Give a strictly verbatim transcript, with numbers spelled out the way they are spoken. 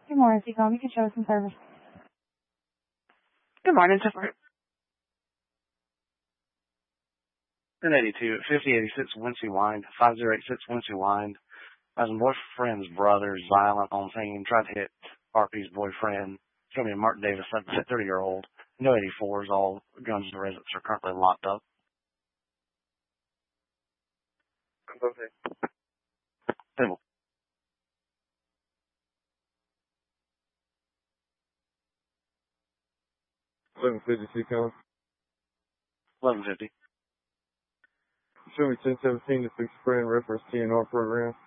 Good morning, Seacom. You can show us some service. Good morning, Tiffany. ten eighty-two, fifty eighty-six Wincy Wind, five zero eight six Wincy Wind. My boyfriend's brother is violent on scene, tried to hit R P's boyfriend. It's going to be Mark Davis, thirty-year-old. No eighty-fours, all guns and residents are currently locked up. Okay. Table. eleven fifty Seacom. eleven fifty. Show me ten seventeen to fix brand reference T N R program.